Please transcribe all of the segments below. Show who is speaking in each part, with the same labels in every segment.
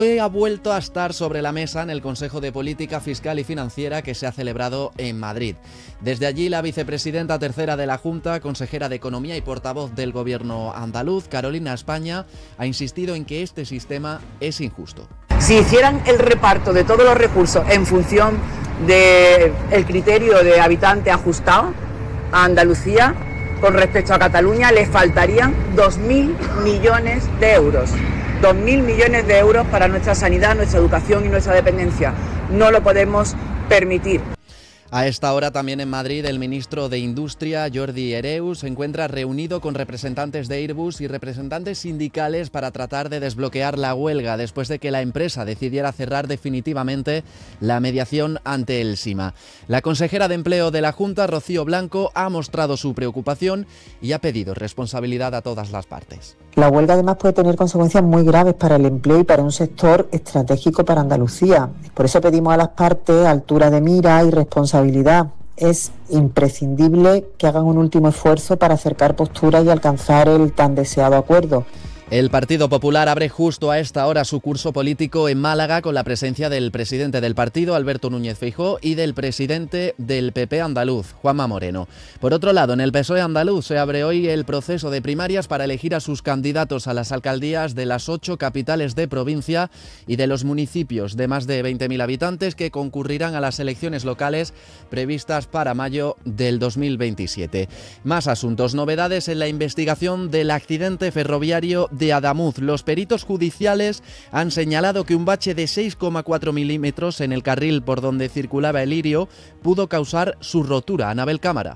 Speaker 1: Hoy ha vuelto a estar sobre la mesa en el Consejo de Política Fiscal y Financiera que se ha celebrado en Madrid. Desde allí, la vicepresidenta tercera de la Junta, consejera de Economía y portavoz del Gobierno andaluz, Carolina España, ha insistido en que este sistema es injusto.
Speaker 2: Si hicieran el reparto de todos los recursos en función del criterio de habitante ajustado a Andalucía, con respecto a Cataluña, le faltarían 2.000 millones de euros. 2.000 millones de euros para nuestra sanidad, nuestra educación y nuestra dependencia. No lo podemos permitir.
Speaker 1: A esta hora también en Madrid el ministro de Industria, Jordi Hereu, se encuentra reunido con representantes de Airbus y representantes sindicales para tratar de desbloquear la huelga después de que la empresa decidiera cerrar definitivamente la mediación ante el SIMA. La consejera de Empleo de la Junta, Rocío Blanco, ha mostrado su preocupación y ha pedido responsabilidad a todas las partes.
Speaker 3: La huelga además puede tener consecuencias muy graves para el empleo y para un sector estratégico para Andalucía. Por eso pedimos a las partes altura de mira y responsabilidad. Es imprescindible que hagan un último esfuerzo para acercar posturas y alcanzar el tan deseado acuerdo.
Speaker 1: El Partido Popular abre justo a esta hora su curso político en Málaga con la presencia del presidente del partido, Alberto Núñez Feijóo, y del presidente del PP andaluz, Juanma Moreno. Por otro lado, en el PSOE andaluz se abre hoy el proceso de primarias para elegir a sus candidatos a las alcaldías de las 8 capitales de provincia y de los municipios de más de 20.000 habitantes que concurrirán a las elecciones locales previstas para mayo del 2027. Más asuntos, novedades en la investigación del accidente ferroviario de Adamuz. Los peritos judiciales han señalado que un bache de 6,4 milímetros en el carril por donde circulaba el Lirio pudo causar su rotura. Anabel Cámara.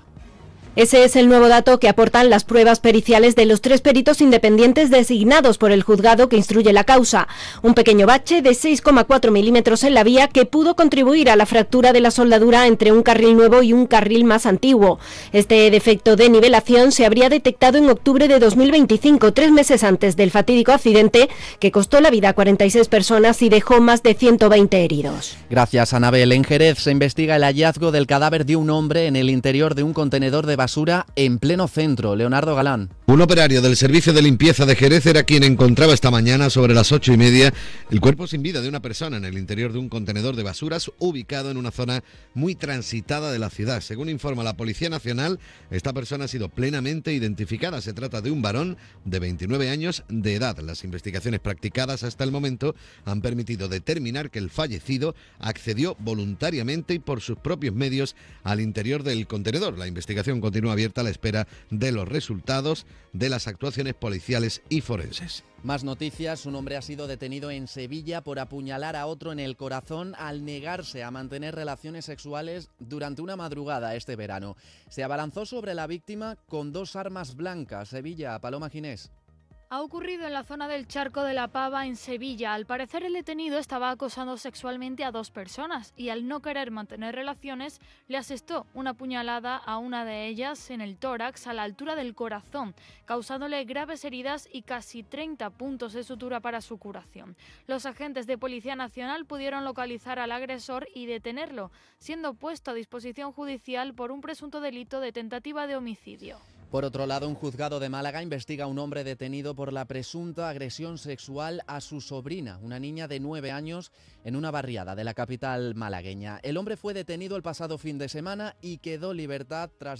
Speaker 4: Ese es el nuevo dato que aportan las pruebas periciales de los 3 peritos independientes designados por el juzgado que instruye la causa. Un pequeño bache de 6,4 milímetros en la vía que pudo contribuir a la fractura de la soldadura entre un carril nuevo y un carril más antiguo. Este defecto de nivelación se habría detectado en octubre de 2025, 3 meses antes del fatídico accidente que costó la vida a 46 personas y dejó más de 120 heridos.
Speaker 1: Gracias, Anabel. En Jerez se investiga el hallazgo del cadáver de un hombre en el interior de un contenedor de basura en pleno centro. Leonardo Galán.
Speaker 5: Un operario del servicio de limpieza de Jerez era quien encontraba esta mañana sobre las 8:30 el cuerpo sin vida de una persona en el interior de un contenedor de basuras ubicado en una zona muy transitada de la ciudad. Según informa la Policía Nacional, esta persona ha sido plenamente identificada. Se trata de un varón de 29 años de edad. Las investigaciones practicadas hasta el momento han permitido determinar que el fallecido accedió voluntariamente y por sus propios medios al interior del contenedor. La investigación continúa abierta a la espera de los resultados de las actuaciones policiales y forenses.
Speaker 1: Más noticias. Un hombre ha sido detenido en Sevilla por apuñalar a otro en el corazón al negarse a mantener relaciones sexuales durante una madrugada este verano. Se abalanzó sobre la víctima con 2 armas blancas. Sevilla, Paloma Ginés.
Speaker 6: Ha ocurrido en la zona del Charco de la Pava, en Sevilla. Al parecer, el detenido estaba acosando sexualmente a 2 personas y al no querer mantener relaciones, le asestó una puñalada a una de ellas en el tórax a la altura del corazón, causándole graves heridas y casi 30 puntos de sutura para su curación. Los agentes de Policía Nacional pudieron localizar al agresor y detenerlo, siendo puesto a disposición judicial por un presunto delito de tentativa de homicidio.
Speaker 1: Por otro lado, un juzgado de Málaga investiga a un hombre detenido por la presunta agresión sexual a su sobrina, una niña de 9 años, en una barriada de la capital malagueña. El hombre fue detenido el pasado fin de semana y quedó en libertad tras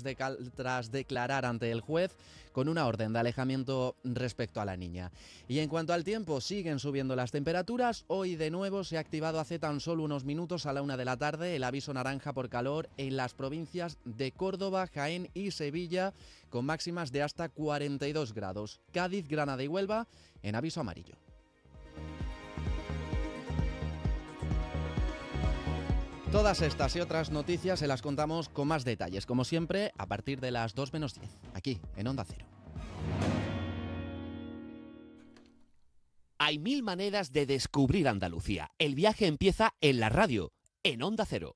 Speaker 1: declarar ante el juez con una orden de alejamiento respecto a la niña. Y en cuanto al tiempo, siguen subiendo las temperaturas. Hoy de nuevo se ha activado hace tan solo unos minutos a la 1 de la tarde el aviso naranja por calor en las provincias de Córdoba, Jaén y Sevilla, con máximas de hasta 42 grados. Cádiz, Granada y Huelva en aviso amarillo. Todas estas y otras noticias se las contamos con más detalles, como siempre, a partir de las 2 menos 10, aquí en Onda Cero.
Speaker 7: Hay 1000 maneras de descubrir Andalucía. El viaje empieza en la radio, en Onda Cero.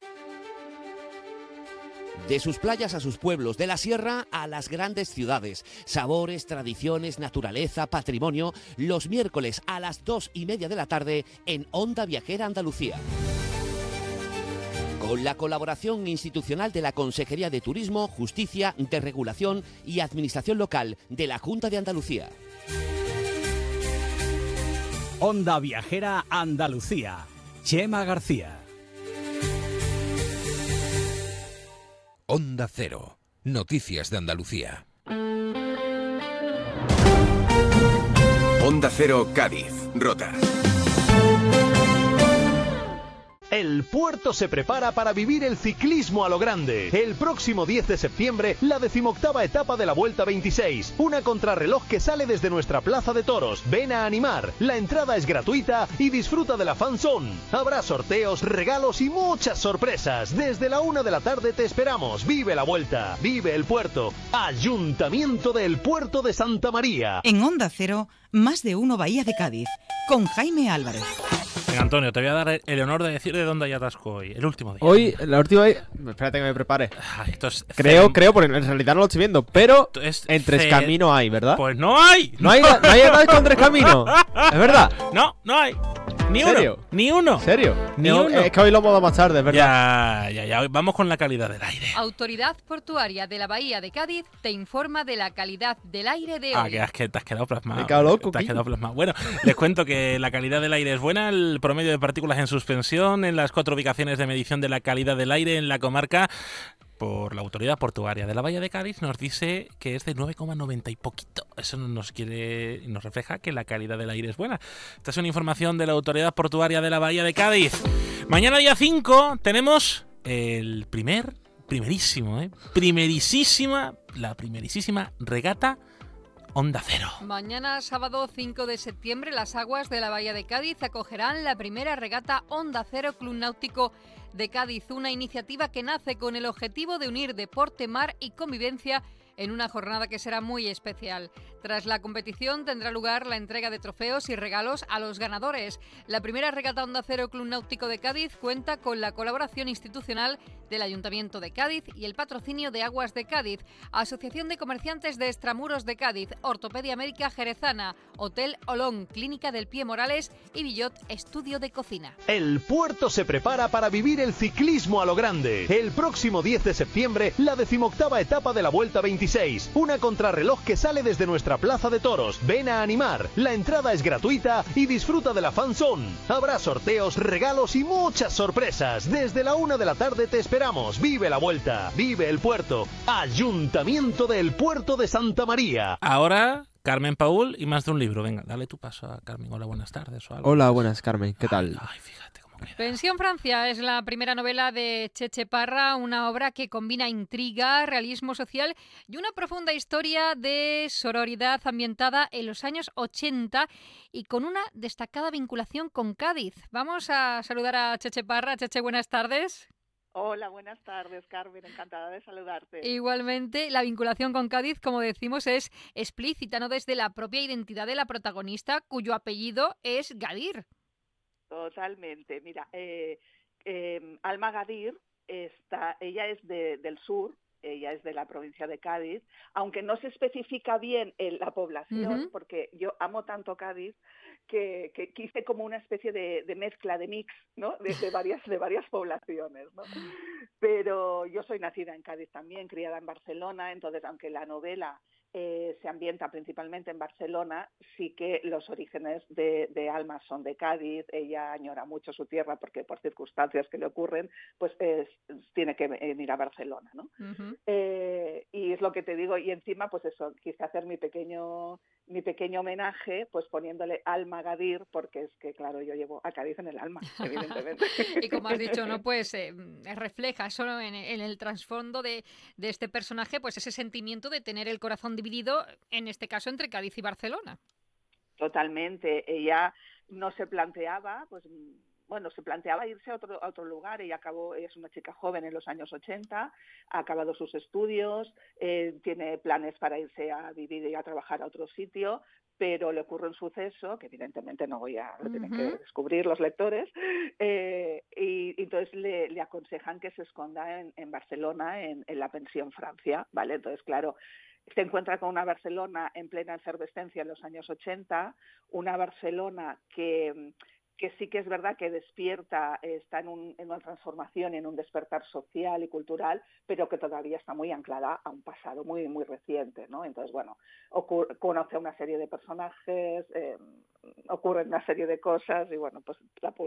Speaker 7: De sus playas a sus pueblos, de la sierra a las grandes ciudades. Sabores, tradiciones, naturaleza, patrimonio. Los miércoles a las 2:30 de la tarde en Onda Viajera Andalucía. Con la colaboración institucional de la Consejería de Turismo, Justicia, Desregulación y Administración Local de la Junta de Andalucía.
Speaker 8: Onda Viajera Andalucía. Chema García.
Speaker 9: Onda Cero. Noticias de Andalucía.
Speaker 10: Onda Cero Cádiz. Rota.
Speaker 11: El puerto se prepara para vivir el ciclismo a lo grande. El próximo 10 de septiembre, la 18ª etapa de la Vuelta 26. Una contrarreloj que sale desde nuestra plaza de toros. Ven a animar. La entrada es gratuita y disfruta de la fan zone. Habrá sorteos, regalos y muchas sorpresas. Desde la 1 de la tarde te esperamos. Vive la Vuelta. Vive el puerto. Ayuntamiento del Puerto de Santa María.
Speaker 12: En Onda Cero, más de uno Bahía de Cádiz. Con Jaime Álvarez.
Speaker 13: Venga, Antonio, te voy a dar el honor de decir de dónde hay atasco hoy, el último día.
Speaker 14: Hoy, la última vez... Espérate que me prepare.
Speaker 13: Esto es
Speaker 14: creo, porque en realidad no lo estoy viendo, pero en Tres Caminos hay, ¿verdad?
Speaker 13: Pues no hay.
Speaker 14: ¿No hay atasco en Tres Caminos? ¿Es verdad?
Speaker 13: No hay. Ni
Speaker 14: ¿Serio?
Speaker 13: uno. Ni uno.
Speaker 14: ¿En serio?
Speaker 13: Ni uno.
Speaker 14: Es que hoy lo hemos dado más tarde, es verdad.
Speaker 13: Ya. Vamos con la calidad del aire.
Speaker 15: Autoridad Portuaria de la Bahía de Cádiz te informa de la calidad del aire de hoy.
Speaker 13: Que te has quedado plasmado.
Speaker 14: Me he quedado loco.
Speaker 13: Te has quedado plasmado. Bueno, les cuento que la calidad del aire es buena, el promedio de partículas en suspensión en las 4 ubicaciones de medición de la calidad del aire en la comarca por la Autoridad Portuaria de la Bahía de Cádiz nos dice que es de 9,90 y poquito. Eso nos refleja que la calidad del aire es buena. Esta es una información de la Autoridad Portuaria de la Bahía de Cádiz. Mañana día 5 tenemos la primerísima regata Onda Cero.
Speaker 15: Mañana, sábado 5 de septiembre, las aguas de la Bahía de Cádiz acogerán la primera regata Onda Cero Club Náutico de Cádiz, una iniciativa que nace con el objetivo de unir deporte, mar y convivencia en una jornada que será muy especial. Tras la competición tendrá lugar la entrega de trofeos y regalos a los ganadores. La primera regata Onda Cero Club Náutico de Cádiz cuenta con la colaboración institucional del Ayuntamiento de Cádiz y el patrocinio de Aguas de Cádiz, Asociación de Comerciantes de Extramuros de Cádiz, Ortopedia Médica Jerezana, Hotel Olón, Clínica del Pie Morales y Villot Estudio de Cocina.
Speaker 11: El puerto se prepara para vivir el ciclismo a lo grande. El próximo 10 de septiembre, la 18ª etapa de la Vuelta 26. Una contrarreloj que sale desde nuestra plaza de toros. Ven a animar. La entrada es gratuita y disfruta de la fan zone. Habrá sorteos, regalos y muchas sorpresas. Desde la 1 de la tarde te esperamos. Vive la Vuelta. Vive el puerto. Ayuntamiento del Puerto de Santa María.
Speaker 13: Ahora, Carmen Paul y más de un libro. Venga, dale tu paso a Carmen. Hola, buenas tardes. O algo.
Speaker 14: Hola, buenas, Carmen. ¿Qué tal?
Speaker 13: Ay, fíjate cómo queda.
Speaker 15: Pensión Francia es la primera novela de Cheche Parra, una obra que combina intriga, realismo social y una profunda historia de sororidad ambientada en los años 80 y con una destacada vinculación con Cádiz. Vamos a saludar a Cheche Parra. Cheche, buenas tardes.
Speaker 16: Hola, buenas tardes, Carmen, encantada de saludarte.
Speaker 15: Igualmente, la vinculación con Cádiz, como decimos, es explícita, ¿no? Desde la propia identidad de la protagonista, cuyo apellido es Gadir.
Speaker 16: Totalmente. Mira, Alma Gadir, ella es del sur, ella es de la provincia de Cádiz, aunque no se especifica bien en la población, porque yo amo tanto Cádiz que hice como una especie de mezcla, de mix, ¿no? de varias poblaciones, ¿no? Pero yo soy nacida en Cádiz también, criada en Barcelona, entonces aunque la novela se ambienta principalmente en Barcelona, sí que los orígenes de Alma son de Cádiz. Ella añora mucho su tierra porque por circunstancias que le ocurren, pues tiene que venir a Barcelona, ¿no? Y es lo que te digo, y encima pues eso, quise hacer mi pequeño homenaje, pues poniéndole Alma Gadir, porque es que claro, yo llevo a Cádiz en el alma, evidentemente.
Speaker 15: Y como has dicho, ¿no? Pues refleja eso, ¿no? en el trasfondo de este personaje, pues ese sentimiento de tener el corazón dividido, en este caso entre Cádiz y Barcelona.
Speaker 16: Totalmente. Ella no se planteaba, se planteaba irse a otro lugar. Ella es una chica joven en los años 80, ha acabado sus estudios, tiene planes para irse a vivir y a trabajar a otro sitio, pero le ocurre un suceso que evidentemente lo tienen que descubrir los lectores, y entonces le aconsejan que se esconda en Barcelona, en la Pensión Francia, ¿vale? Entonces, claro, se encuentra con una Barcelona en plena efervescencia en los años 80, una Barcelona que sí que es verdad que despierta, está en una transformación, en un despertar social y cultural, pero que todavía está muy anclada a un pasado muy, muy reciente, ¿no? Entonces, bueno, conoce a una serie de personajes, ocurren una serie de cosas y bueno, pues la